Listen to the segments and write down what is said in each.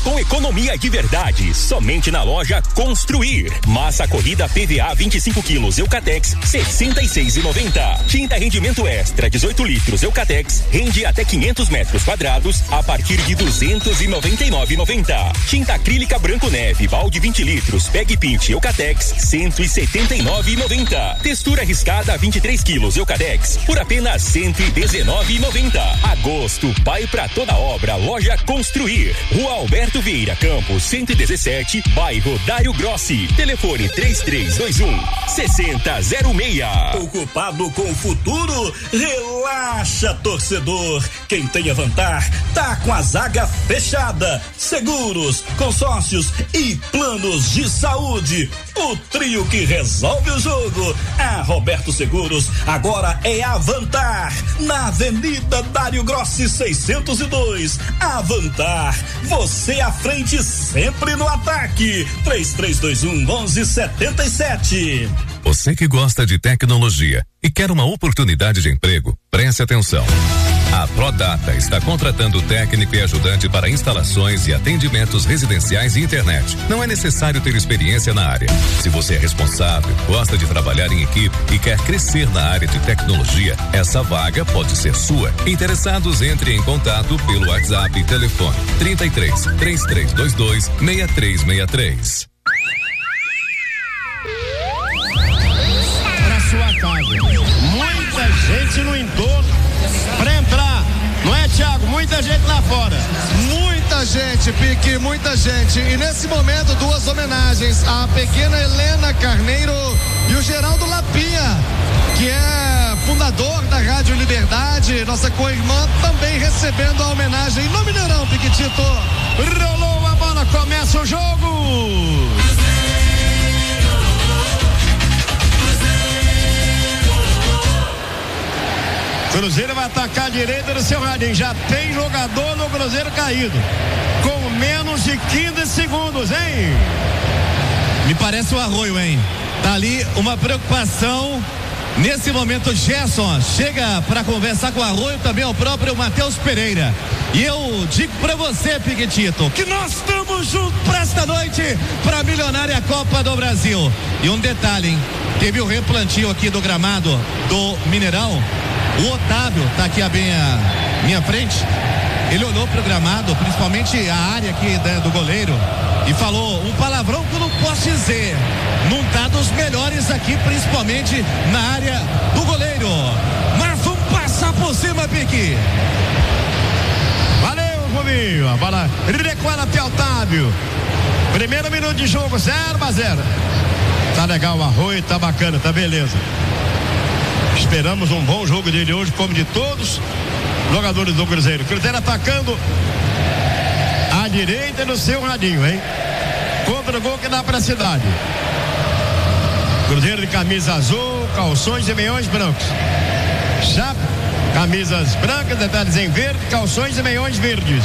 Com economia de verdade, somente na loja Construir. Massa corrida PVA 25 quilos Eucatex, 66,90. Tinta rendimento extra 18 litros Eucatex, rende até 500 metros quadrados a partir de 299,90. Tinta acrílica branco neve, balde 20 litros, Peg Pint Eucatex, 179,90. Textura riscada 23 quilos Eucatex, por apenas 119,90. Agosto, vai pra toda obra, loja Construir. Rua Alberto Vieira Campos, 117, bairro Dário Grossi. Telefone 3321-6006. Ocupado com o futuro? Relaxa, torcedor. Quem tem a Avantar tá com a zaga fechada. Seguros, consórcios e planos de saúde. O trio que resolve o jogo. A Roberto Seguros agora é Avantar, na Avenida Dário Grossi 602. Avantar, você à frente sempre no ataque. 3321-1177. Você que gosta de tecnologia e quer uma oportunidade de emprego, preste atenção. A Prodata está contratando técnico e ajudante para instalações e atendimentos residenciais e internet. Não é necessário ter experiência na área. Se você é responsável, gosta de trabalhar em equipe e quer crescer na área de tecnologia, essa vaga pode ser sua. Interessados, entre em contato pelo WhatsApp e telefone 3322 6363. Para sua casa. Muita gente no entorno para entrar, não é, Thiago? Muita gente lá fora. Muita gente, Pique, muita gente. E nesse momento, duas homenagens: a pequena Helena Carneiro e o Geraldo Lapinha, que é fundador da Rádio Liberdade, nossa co-irmã, também recebendo a homenagem no Mineirão, Piquitito. Rolou a bola, começa o jogo. Cruzeiro vai atacar a direita do seu radinho. Já tem jogador no Cruzeiro caído. Com menos de 15 segundos, hein? Me parece o Arroio, hein? Tá ali uma preocupação. Nesse momento, Gerson chega para conversar com o Arroio, também o próprio Matheus Pereira. E eu digo para você, Piquetito, que nós estamos juntos para esta noite, para a milionária Copa do Brasil. E um detalhe, hein? Teve o replantio aqui do gramado do Mineirão. O Otávio tá aqui à minha frente. Ele olhou pro gramado, principalmente a área aqui do goleiro, e falou um palavrão que eu não posso dizer. Não tá dos melhores aqui, principalmente na área do goleiro. Mas vamos passar por cima, Pique. Valeu, Rubinho. A bola recuada até Otávio. Primeiro minuto de jogo, 0-0. Tá legal o Arroio, tá bacana, tá beleza. Esperamos um bom jogo dele hoje, como de todos os jogadores do Cruzeiro. Cruzeiro atacando à direita no seu radinho, hein? Contra o gol que dá pra cidade. Cruzeiro de camisa azul, calções e meiões brancos. Chapa, camisas brancas, detalhes em verde, calções e meiões verdes.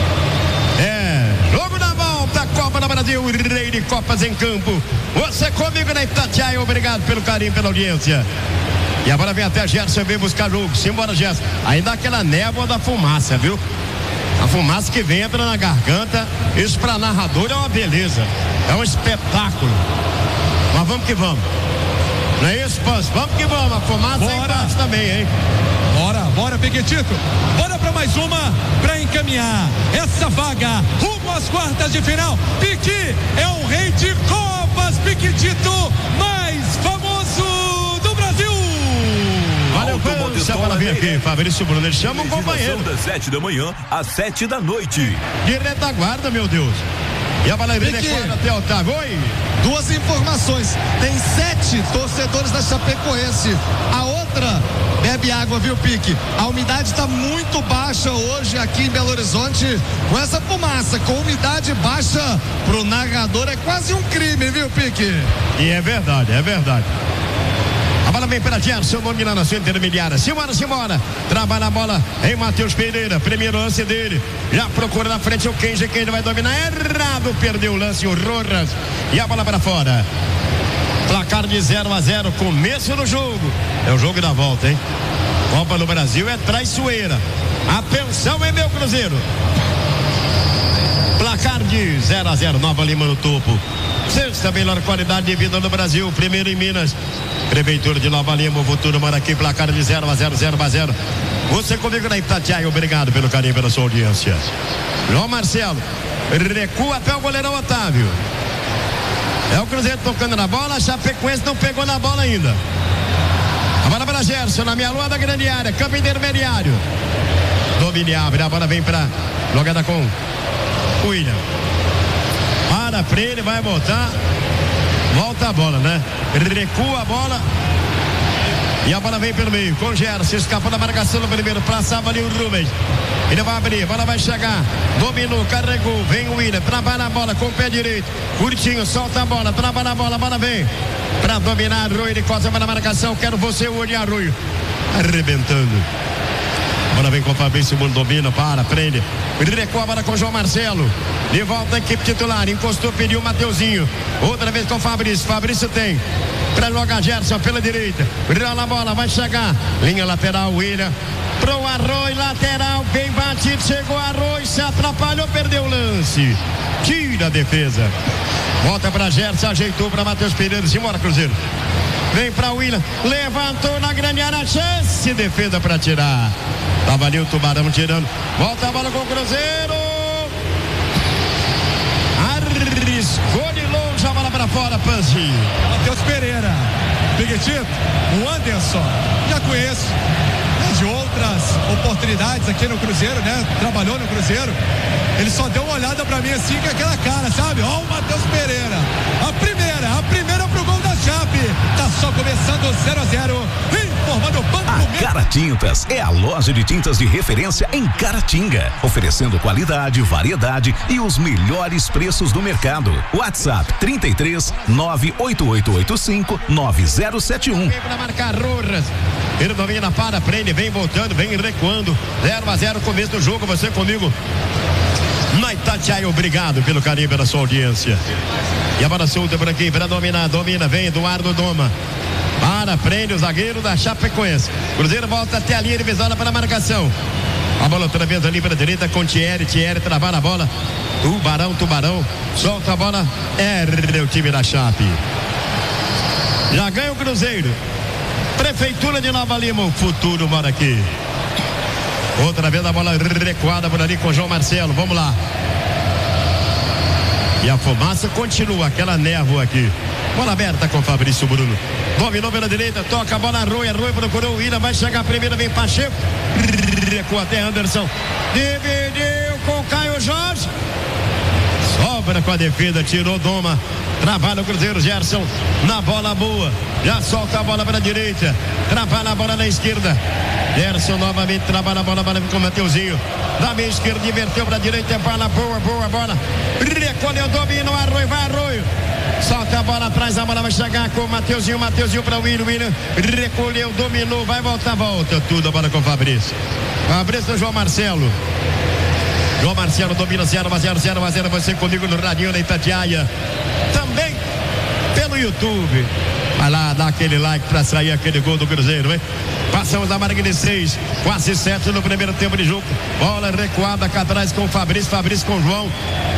Jogo da volta, Copa do Brasil, rei de Copas em campo. Você comigo na Itatiaia, obrigado pelo carinho, pela audiência. E a bola vem até Gerson, vem buscar jogo. Simbora, Gerson. Ainda aquela névoa da fumaça, viu? A fumaça que vem, entra na garganta. Isso pra narrador é uma beleza. É um espetáculo. Mas vamos que vamos. Não é isso, Pans? Vamos que vamos. A fumaça é embaixo também, hein? Bora, Piquetito. Bora pra mais uma, pra encaminhar essa vaga rumo às quartas de final. Pique é o rei de Copas, Piquetito, mais famoso do Brasil. Valeu, Pans. A bola vem aqui, Fabrício Bruno. Ele chama um companheiro. Das 7 da manhã às 7 da noite. De retaguarda, meu Deus. E a bola vem até Otávio. Oi. Duas informações: tem 7 torcedores da Chapecoense. A outra bebe água, viu, Pique? A umidade está muito baixa hoje aqui em Belo Horizonte. Com essa fumaça, com umidade baixa, pro narrador é quase um crime, viu, Pique? E é verdade, é verdade. A bola vem para Gerson, domina na sua intermediária. Simbora. Trabalha a bola em Matheus Pereira. Primeiro lance dele. Já procura na frente o Kenji. Quem vai dominar? Errado. Perdeu o lance, o Rojas. E a bola para fora. Placar de 0-0. Começo do jogo. É o jogo da volta, hein? Copa do Brasil é traiçoeira. Atenção, é meu Cruzeiro. Placar tarde. 0-0, Nova Lima no topo. Sexta melhor qualidade de vida no Brasil. Primeiro em Minas. Prefeitura de Nova Lima, o futuro mora aqui, placar de 0-0, 0-0. Você comigo na Itatiaia, obrigado pelo carinho, pela sua audiência. João Marcelo, recua até o goleirão Otávio. É o Cruzeiro tocando na bola, a Chapecoense não pegou na bola ainda. A bola para Gerson, na meia lua da grande área, campo intermediário. Domine abre, a bola vem para jogada com William. Para ele, vai botar. Volta a bola, né? Recua a bola. E a bola vem pelo meio, com Gerson, escapou da marcação no primeiro, passava ali o Rubens. Ele vai abrir, a bola vai chegar. Dominou, carregou, vem o William, trabalha a bola com o pé direito. Curtinho, solta a bola, trabalha a bola vem. Pra dominar, Arroio, ele costa para a marcação. Quero você, o olho Arroio. Arrebentando. A bola vem com o Fabrício, o mundo domina, prende. Recua a bola com o João Marcelo. De volta a equipe titular, encostou, pediu o Mateuzinho. Outra vez com o Fabrício. Fabrício tem. Pra jogar Gerson pela direita. Rola a bola, vai chegar. Linha lateral, William. Pro Arroio, lateral, bem batido. Chegou Arroio, se atrapalhou, perdeu o lance. Tira a defesa. Volta pra Gerson, ajeitou pra Matheus Pereira. Simbora, Cruzeiro. Vem pra William. Levantou na grande área. Chance, defesa pra tirar. Tava ali o Tubarão tirando. Volta a bola com o Cruzeiro. Arriscou de longe a bola pra fora, Panzi. Matheus Pereira. Piguetito, o Anderson. Já conheço. De outras oportunidades aqui no Cruzeiro, né? Trabalhou no Cruzeiro. Ele só deu uma olhada pra mim assim com aquela cara, sabe? Ó, o Matheus Pereira. A primeira pro gol da Chape. Tá só começando 0-0. Informando o Banco A Caratintas é a loja de tintas de referência em Caratinga, oferecendo qualidade, variedade e os melhores preços do mercado. WhatsApp 33 98885 9071. Vem pra marcar Rojas. Ele domina, prende, vem voltando, vem recuando. 0-0, começo do jogo, você comigo na Itatiaia, obrigado pelo carinho, pela sua audiência. E a bola solta por aqui, para dominar, domina, vem Eduardo Doma. Prende o zagueiro da Chapecoense. Cruzeiro volta até a linha divisória para a marcação. A bola outra vez ali para a direita com Thierry travar a bola. Tubarão, solta a bola. O time da Chape. Já ganha o Cruzeiro. Prefeitura de Nova Lima, o futuro mora aqui. Outra vez a bola recuada por ali com João Marcelo. Vamos lá. E a fumaça continua, aquela névoa aqui. Bola aberta com Fabrício Bruno. Dominou pela direita, toca a bola, Arroio procurou o Ira, vai chegar primeiro, vem Pacheco. Recua até Anderson. Dividiu com Caio Jorge. Sobra com a defesa, tirou Doma. Trabalha o Cruzeiro, Gerson na bola boa. Já solta a bola para a direita. Trabalha a bola na esquerda. Gerson novamente trabalha a bola com o Mateuzinho. Da meia esquerda, inverteu para a direita. Bola boa bola. Recolheu, domina o Arroio, vai Arroio. Solta a bola atrás, a bola vai chegar com o Mateuzinho para o William. Recolheu, dominou, vai volta. Tudo a bola com o Fabrício. Fabrício, João Marcelo. João Marcelo domina 0-0, você comigo no radinho da Itatiaia. Também pelo YouTube. Vai lá, dá aquele like pra sair aquele gol do Cruzeiro, hein? Passamos da marca de 6, quase 7 no primeiro tempo de jogo. Bola recuada cá atrás com o Fabrício com o João.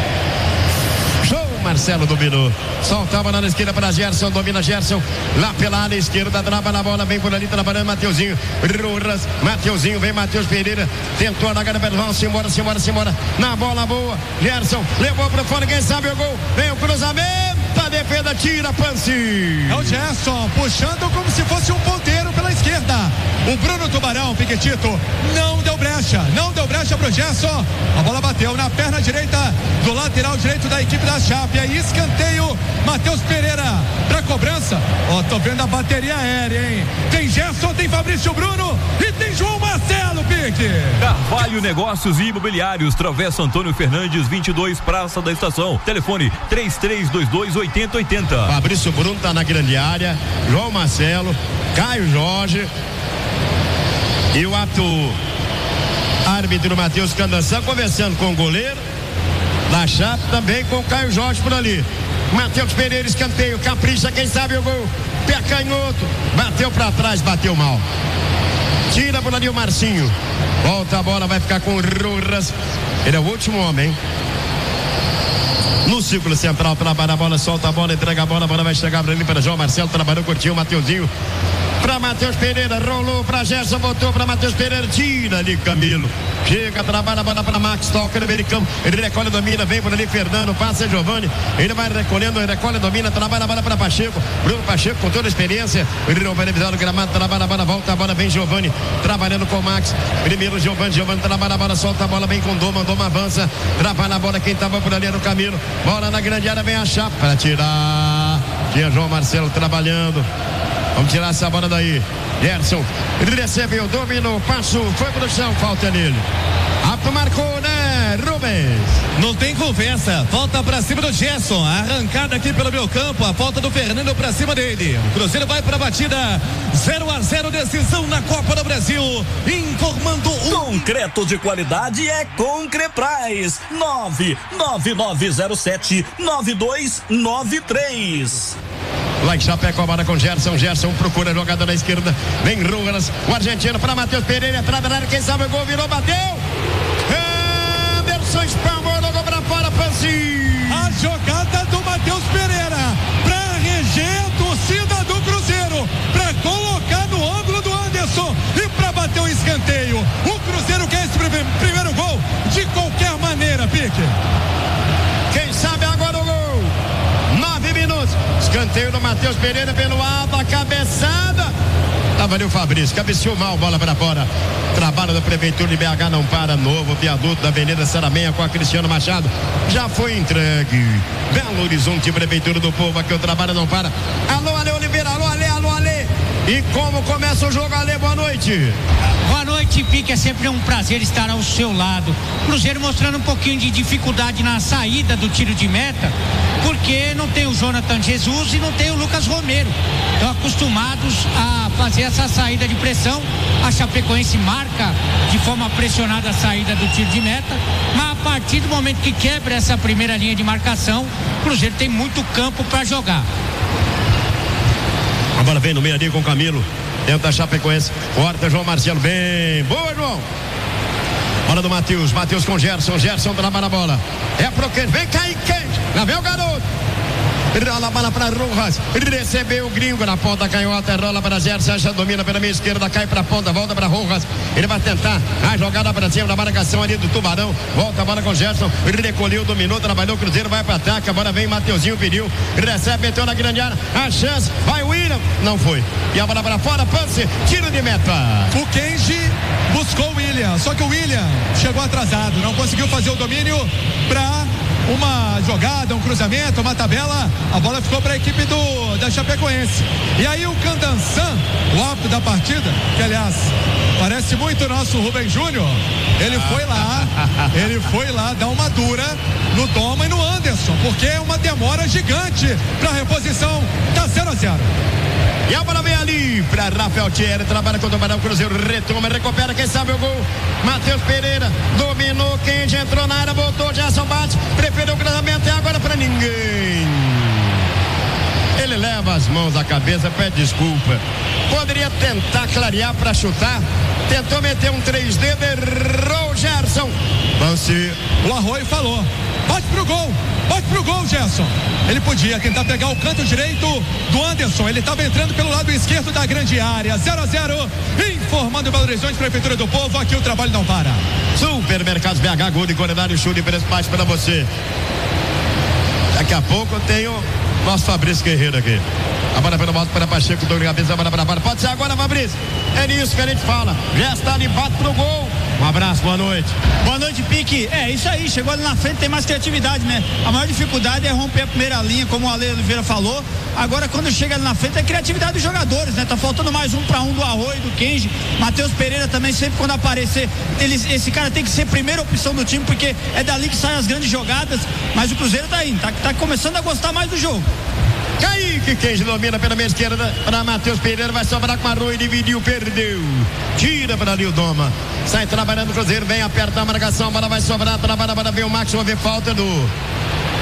Marcelo dominou, soltava na esquerda para Gerson, domina Gerson, lá pela área esquerda, trava na bola, vem por ali, trabalhando Mateuzinho, Rojas, Mateuzinho, vem Matheus Pereira, tentou na cara, vamos embora, na bola boa, Gerson, levou pro fora, quem sabe o gol, vem o cruzamento, a defesa tira, Panci. É o Gerson, puxando como se fosse um ponteiro pela esquerda, o Bruno Tubarão, Piquetito, não deu brecha pro Gerson, a bola bateu na perna direita do lateral direito da equipe da Chape. Aí escanteio, Matheus Pereira pra cobrança. Tô vendo a bateria aérea, hein? Tem Gerson, tem Fabrício Bruno e tem João Marcelo, Pique. Carvalho Negócios e Imobiliários, Travessa Antônio Fernandes, 22, Praça da Estação. Telefone 3322-8080. Fabrício Bruno tá na grande área, João Marcelo, Caio Jorge e o árbitro Matheus Candanção conversando com o goleiro da Chape, também com o Caio Jorge por ali. Matheus Pereira, escanteio, capricha, quem sabe o gol. Pé canhoto, bateu pra trás, bateu mal. Tira por ali o Marcinho. Volta a bola, vai ficar com o Rojas. Ele é o último homem. no círculo central, trabalha a bola, solta a bola, entrega a bola vai chegar para ali, para João Marcelo, trabalhou, curtiu, Mateuzinho. Para Matheus Pereira, rolou para Gerson, voltou para Matheus Pereira, tira ali Camilo, chega, trabalha a bola para Max, toca no meio de campo, ele recolhe, domina, vem por ali Fernando, passa Giovani, ele vai recolhendo, recolhe, domina, trabalha a bola para Pacheco, Bruno Pacheco com toda a experiência, ele não vai revisar o gramado, trabalha a bola, volta a bola, vem Giovani, trabalhando com o Max, primeiro Giovani trabalha a bola, solta a bola, vem com Doma avança, trabalha a bola, quem estava por ali era o Camilo, bola na grande área, vem a chapa para tirar, tinha João Marcelo trabalhando. Vamos tirar essa bola daí. Gerson recebeu, dominou, passou, foi pro chão, falta nele. Marcou, né, Rubens? Não tem conversa, falta pra cima do Gerson, arrancada aqui pelo meu campo, a falta do Fernando pra cima dele. O Cruzeiro vai pra batida, 0-0, decisão na Copa do Brasil, informando Concreto de qualidade é Concrepraz, 99907-9293. Lá em Chapecó, bola com Gerson procura a jogada na esquerda, vem Rugas, o argentino para Matheus Pereira, entrada na área, quem sabe o gol, virou, bateu, Anderson espalmou, jogou pra fora, Panci. A jogada do Matheus Pereira pra reger a torcida do Cruzeiro, pra colocar no ângulo do Anderson e pra bater um escanteio. O Cruzeiro quer esse primeiro gol de qualquer maneira, Pique. Quem sabe agora o gol. 9 minutos. Escanteio do Matheus Pereira pelo alto, a cabeçada. Tava ali o Fabrício, cabeceou mal, bola para fora. Trabalho da Prefeitura de BH não para, novo viaduto da Avenida Saramenha com a Cristiano Machado. Já foi entregue. Belo Horizonte, Prefeitura do Povo, aqui o trabalho não para. Alô, Ale Oliveira, alô, Ale. E como começa o jogo, Ale, boa noite. Boa noite, Pique, é sempre um prazer estar ao seu lado. Cruzeiro mostrando um pouquinho de dificuldade na saída do tiro de meta, porque não tem o Jonathan Jesus e não tem o Lucas Romero. Estão acostumados a fazer essa saída de pressão. A Chapecoense marca de forma pressionada a saída do tiro de meta, mas a partir do momento que quebra essa primeira linha de marcação, o Cruzeiro tem muito campo para jogar. A bola vem no meio ali com o Camilo. Dentro da Chapecoense. Corta João Marcelo. Bem. Boa, João. Bola do Matheus com Gerson. Gerson trabalha a bola. É pro Kennedy. Vem cair Kennedy. Lá vem o garoto. Rola a bola para Rojas. Recebeu o gringo na ponta canhota. Rola para Gerson. Já domina pela minha esquerda. Cai para a ponta. Volta para Rojas. Ele vai tentar a jogada para cima da marcação ali do Tubarão. Volta a bola com Gerson. Recolheu, dominou, trabalhou. O Cruzeiro vai para ataque. A bola vem. Mateuzinho pediu. Recebe, meteu na grande área. A chance. Vai o William. Não foi. E a bola para fora. Pance. Tiro de meta. O Kenji buscou o William. Só que o William chegou atrasado. Não conseguiu fazer o domínio para uma jogada, um cruzamento, uma tabela. A bola ficou para a equipe da Chapecoense. E aí o Candansan, o árbitro da partida, que aliás parece muito o nosso Rubem Júnior, ele foi lá dar uma dura no Doma e no Anderson, porque é uma demora gigante para a reposição. Tá 0-0. E a bola vem ali para Rafael Thierry, trabalha com o Tubarão, Cruzeiro retoma, recupera, quem sabe o gol. Matheus Pereira dominou, quem já entrou na área, voltou, Gerson bate, preferiu o cruzamento, é agora para ninguém. Ele leva as mãos à cabeça, pede desculpa. Poderia tentar clarear para chutar, tentou meter um 3D, errou o Gerson. Lance. O Arroio falou: bate pro gol, Gerson. Ele podia tentar pegar o canto direito do Anderson. Ele estava entrando pelo lado esquerdo da grande área. 0-0, informando o Belo Horizonte, Prefeitura do Povo. Aqui o trabalho não para. Supermercados BH, gol de qualidade, chute e preço baixo para você. Daqui a pouco eu tenho nosso Fabrício Guerreiro aqui. A bola pela volta para Pacheco, do cabeça, a bola para fora. Pode ser agora, Fabrício. É nisso que a gente fala. Já está ali, bate pro gol. Um abraço, boa noite. Boa noite, Pique. É isso aí, chegou ali na frente, tem mais criatividade, né? A maior dificuldade é romper a primeira linha, como o Ale Oliveira falou. Agora, quando chega ali na frente, é criatividade dos jogadores, né? Tá faltando mais um para um do Arroio, do Kenji. Matheus Pereira também, sempre quando aparecer, esse cara tem que ser a primeira opção do time, porque é dali que saem as grandes jogadas. Mas o Cruzeiro tá indo, tá começando a gostar mais do jogo. Kaique Kenji domina pela minha esquerda para Matheus Pereira, vai sobrar com a Arroio, dividiu, perdeu. Tira para ali o Doma. Sai trabalhando o Cruzeiro, vem apertar a marcação, a bola vai sobrar, trabalha para ver o Max, vai ver falta do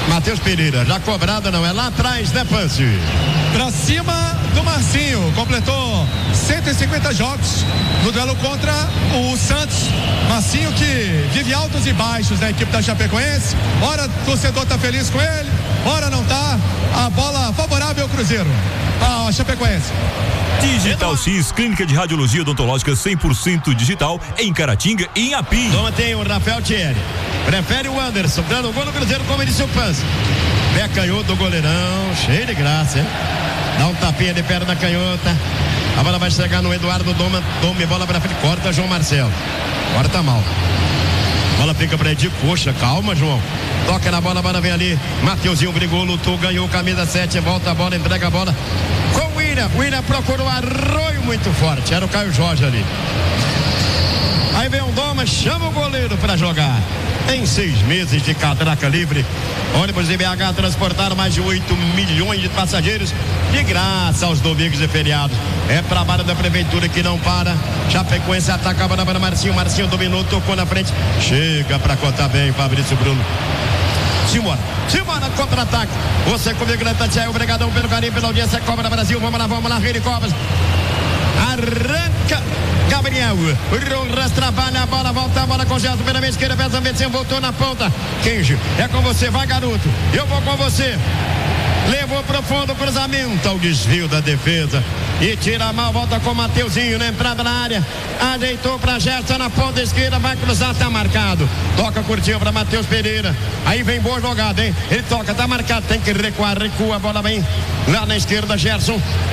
Matheus Pereira, já cobrada não, é lá atrás, né, Pance? Pra cima do Marcinho, completou 150 jogos no duelo contra o Santos. Marcinho que vive altos e baixos da equipe da Chapecoense. Ora o torcedor tá feliz com ele, ora não tá. A bola favorável ao Cruzeiro, a Chapecoense. Digital X, clínica de radiologia odontológica 100% digital em Caratinga e em Apim. Então tem o Rafael Thierry, prefere o Anderson, dando gol no Cruzeiro, como disse o Pance. Pé canhoto do goleirão, cheio de graça, hein? Dá um tapinha de perna canhota. A bola vai chegar no Eduardo Dome, bola pra frente, corta João Marcelo. Corta mal. Bola fica pra Edir, poxa, calma, João. Toca na bola, a bola vem ali. Mateuzinho brigou, lutou, ganhou, camisa 7, volta a bola, entrega a bola com o William. O William procurou Arroio muito forte, era o Caio Jorge ali. Aí vem o Doma, chama o goleiro pra jogar. Em 6 meses de catraca livre, ônibus de BH transportaram mais de 8 milhões de passageiros de graça aos domingos e feriados. É trabalho da prefeitura que não para. Chapecoense atacava na bola, Marcinho dominou, tocou na frente, chega pra contar bem, Fabrício Bruno. Simona, contra-ataque. Você comigo na Tatiaia, obrigadão pelo carinho, pela audiência, Cobra Brasil, vamos lá, Rei de Cobras. Arranca Gabriel, Rojas trabalha a bola, volta a bola com Gerson pela meia esquerda, Pesa Medicina, voltou na ponta. Kenji, é com você, vai garoto, eu vou com você. Levou pro fundo, cruzamento ao desvio da defesa e tira mal, volta com o Mateuzinho na entrada na área, ajeitou pra Gerson na ponta esquerda, vai cruzar, tá marcado, toca curtinho pra Matheus Pereira, aí vem boa jogada, hein, ele toca, tá marcado, tem que recuar, recua, a bola vem lá na esquerda, Gerson